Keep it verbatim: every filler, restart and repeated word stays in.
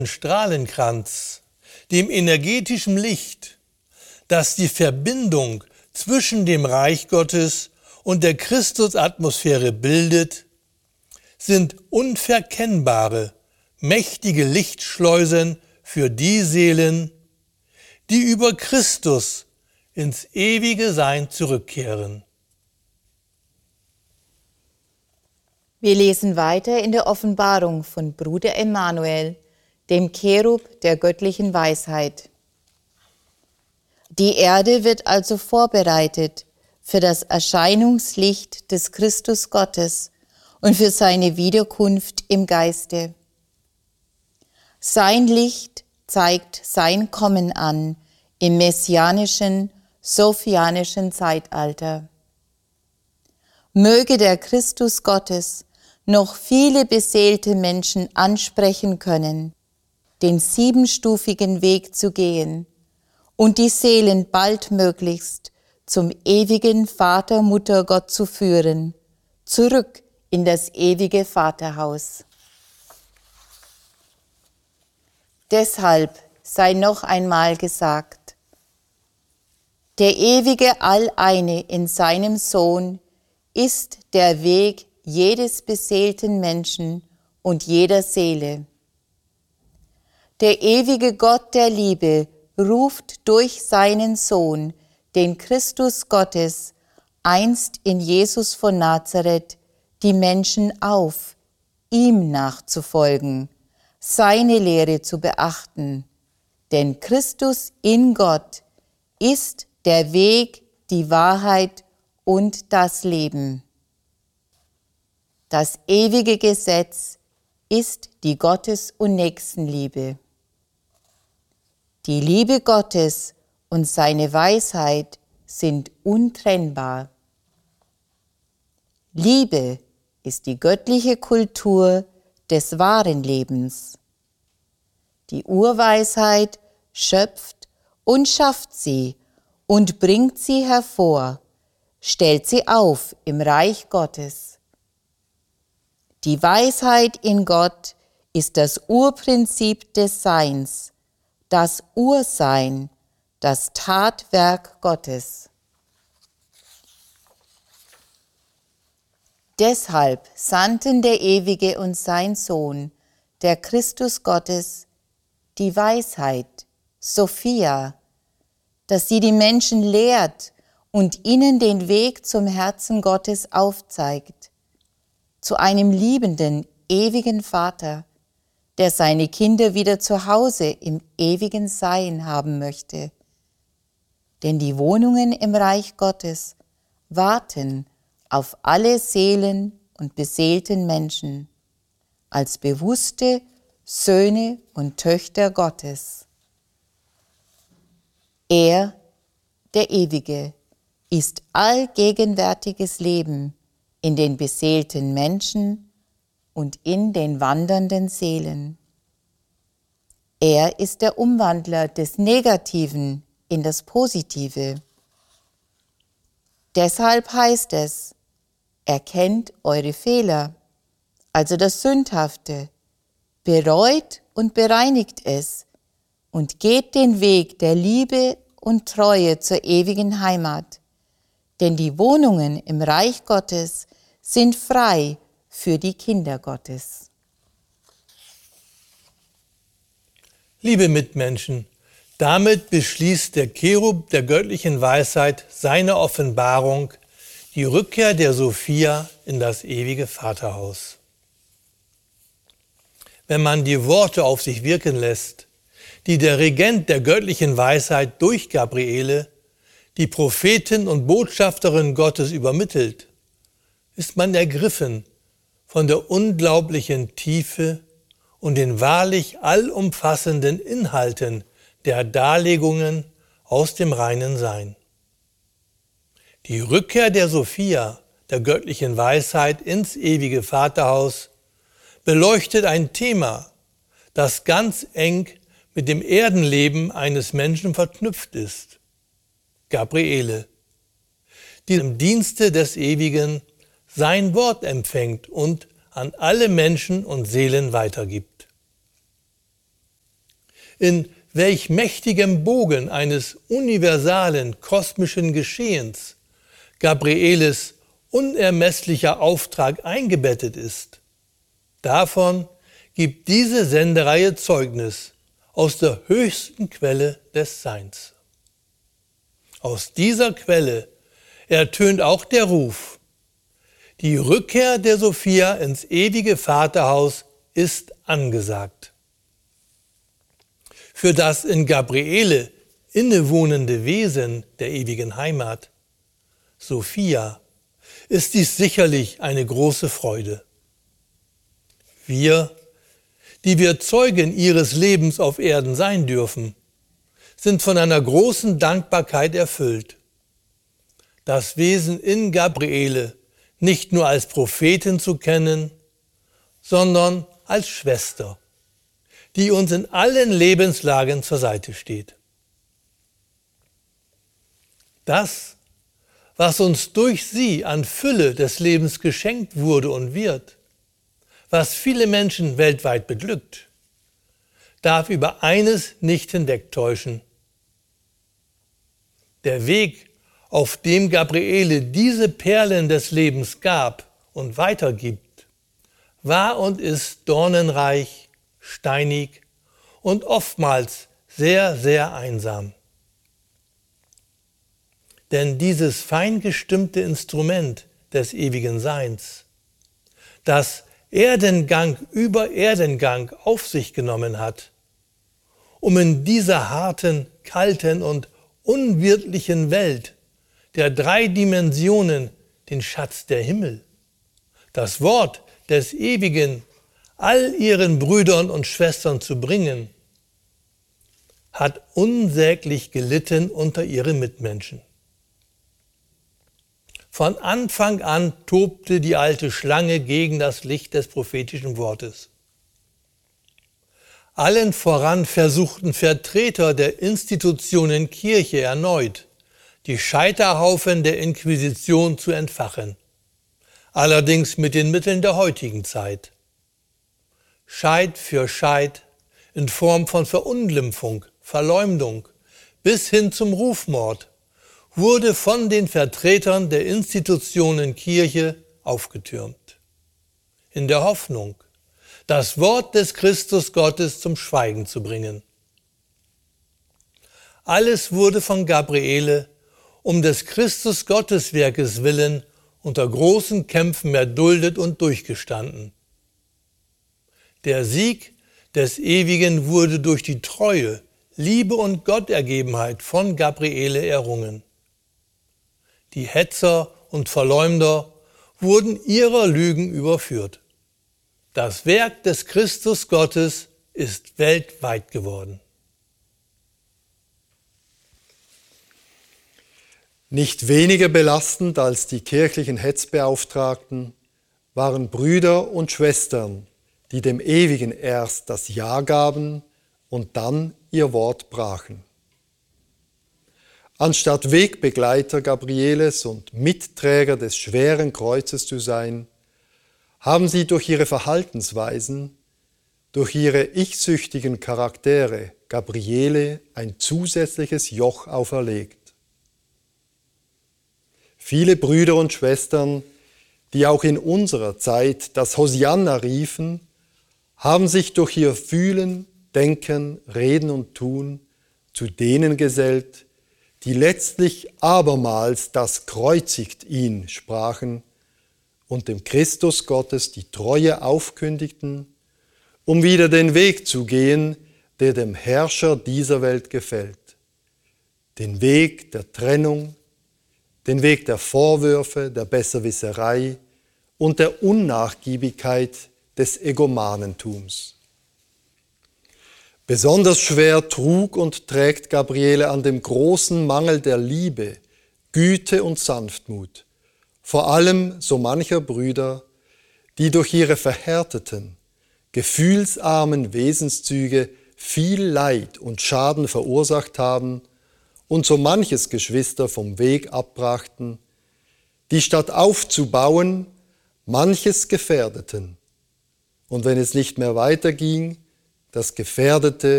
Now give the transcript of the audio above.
Strahlenkranz, dem energetischen Licht, das die Verbindung zwischen dem Reich Gottes und der Christusatmosphäre bildet, sind unverkennbare, mächtige Lichtschleusen für die Seelen, die über Christus ins ewige Sein zurückkehren. Wir lesen weiter in der Offenbarung von Bruder Emanuel, dem Cherub der göttlichen Weisheit. Die Erde wird also vorbereitet für das Erscheinungslicht des Christus Gottes und für seine Wiederkunft im Geiste. Sein Licht zeigt sein Kommen an im messianischen, sophianischen Zeitalter. Möge der Christus Gottes noch viele beseelte Menschen ansprechen können, den siebenstufigen Weg zu gehen und die Seelen baldmöglichst zum ewigen Vater, Mutter Gott zu führen, zurück in das ewige Vaterhaus. Deshalb sei noch einmal gesagt: Der ewige Alleine in seinem Sohn ist der Weg jedes beseelten Menschen und jeder Seele. Der ewige Gott der Liebe ruft durch seinen Sohn, den Christus Gottes, einst in Jesus von Nazareth, die Menschen auf, ihm nachzufolgen, seine Lehre zu beachten. Denn Christus in Gott ist der Weg, die Wahrheit und das Leben. Das ewige Gesetz ist die Gottes- und Nächstenliebe. Die Liebe Gottes und seine Weisheit sind untrennbar. Liebe ist die göttliche Kultur des wahren Lebens. Die Urweisheit schöpft und schafft sie und bringt sie hervor, stellt sie auf im Reich Gottes. Die Weisheit in Gott ist das Urprinzip des Seins, das Ursein, das Tatwerk Gottes. Deshalb sandten der Ewige und sein Sohn, der Christus Gottes, die Weisheit, Sophia, dass sie die Menschen lehrt und ihnen den Weg zum Herzen Gottes aufzeigt, zu einem liebenden, ewigen Vater, der seine Kinder wieder zu Hause im ewigen Sein haben möchte. Denn die Wohnungen im Reich Gottes warten auf alle Seelen und beseelten Menschen als bewusste Söhne und Töchter Gottes. Er, der Ewige, ist allgegenwärtiges Leben in den beseelten Menschen und in den wandernden Seelen. Er ist der Umwandler des Negativen in das Positive. Deshalb heißt es: Erkennt eure Fehler, also das Sündhafte, bereut und bereinigt es und geht den Weg der Liebe und Treue zur ewigen Heimat. Denn die Wohnungen im Reich Gottes sind frei für die Kinder Gottes. Liebe Mitmenschen, damit beschließt der Cherub der göttlichen Weisheit seine Offenbarung, die Rückkehr der Sophia in das ewige Vaterhaus. Wenn man die Worte auf sich wirken lässt, die der Regent der göttlichen Weisheit durch Gabriele, die Prophetin und Botschafterin Gottes, übermittelt, ist man ergriffen von der unglaublichen Tiefe und den wahrlich allumfassenden Inhalten der Darlegungen aus dem reinen Sein. Die Rückkehr der Sophia, der göttlichen Weisheit, ins ewige Vaterhaus beleuchtet ein Thema, das ganz eng mit dem Erdenleben eines Menschen verknüpft ist. Gabriele, die im Dienste des Ewigen sein Wort empfängt und an alle Menschen und Seelen weitergibt. in welch mächtigem Bogen eines universalen kosmischen Geschehens Gabrieles unermesslicher Auftrag eingebettet ist. Davon gibt diese Sendereihe Zeugnis aus der höchsten Quelle des Seins. Aus dieser Quelle ertönt auch der Ruf: Die Rückkehr der Sophia ins ewige Vaterhaus ist angesagt. Für das in Gabriele innewohnende Wesen der ewigen Heimat, Sophia, ist dies sicherlich eine große Freude. Wir, die wir Zeugen ihres Lebens auf Erden sein dürfen, sind von einer großen Dankbarkeit erfüllt. Das Wesen in Gabriele nicht nur als Prophetin zu kennen, sondern als Schwester, die uns in allen Lebenslagen zur Seite steht. Das, was uns durch sie an Fülle des Lebens geschenkt wurde und wird, was viele Menschen weltweit beglückt, darf über eines nicht hinwegtäuschen: Der Weg, auf dem Gabriele diese Perlen des Lebens gab und weitergibt, war und ist dornenreich, steinig und oftmals sehr, sehr einsam. Denn dieses fein gestimmte Instrument des ewigen Seins, das Erdengang über Erdengang auf sich genommen hat, um in dieser harten, kalten und unwirtlichen Welt der drei Dimensionen den Schatz der Himmel, das Wort des Ewigen, all ihren Brüdern und Schwestern zu bringen, hat unsäglich gelitten unter ihren Mitmenschen. Von Anfang an tobte die alte Schlange gegen das Licht des prophetischen Wortes. Allen voran versuchten Vertreter der Institutionen Kirche erneut, die Scheiterhaufen der Inquisition zu entfachen, allerdings mit den Mitteln der heutigen Zeit. Scheit für Scheit in Form von Verunglimpfung, Verleumdung bis hin zum Rufmord wurde von den Vertretern der Institutionen Kirche aufgetürmt, in der Hoffnung, das Wort des Christus Gottes zum Schweigen zu bringen. Alles wurde von Gabriele um des Christus Gotteswerkes willen unter großen Kämpfen erduldet und durchgestanden. Der Sieg des Ewigen wurde durch die Treue, Liebe und Gottergebenheit von Gabriele errungen. Die Hetzer und Verleumder wurden ihrer Lügen überführt. Das Werk des Christus Gottes ist weltweit geworden. Nicht weniger belastend als die kirchlichen Hetzbeauftragten waren Brüder und Schwestern, die dem Ewigen erst das Ja gaben und dann ihr Wort brachen. Anstatt Wegbegleiter Gabrieles und Mitträger des schweren Kreuzes zu sein, haben sie durch ihre Verhaltensweisen, durch ihre ich-süchtigen Charaktere Gabriele ein zusätzliches Joch auferlegt. Viele Brüder und Schwestern, die auch in unserer Zeit das Hosianna riefen, haben sich durch ihr Fühlen, Denken, Reden und Tun zu denen gesellt, die letztlich abermals das kreuzigt ihn sprachen und dem Christus Gottes die Treue aufkündigten, um wieder den Weg zu gehen, der dem Herrscher dieser Welt gefällt. Den Weg der Trennung, den Weg der Vorwürfe, der Besserwisserei und der Unnachgiebigkeit des Egomanentums. Besonders schwer trug und trägt Gabriele an dem großen Mangel der Liebe, Güte und Sanftmut, vor allem so mancher Brüder, die durch ihre verhärteten, gefühlsarmen Wesenszüge viel Leid und Schaden verursacht haben und so manches Geschwister vom Weg abbrachten, die statt aufzubauen, manches gefährdeten. Und wenn es nicht mehr weiterging, das Gefährdete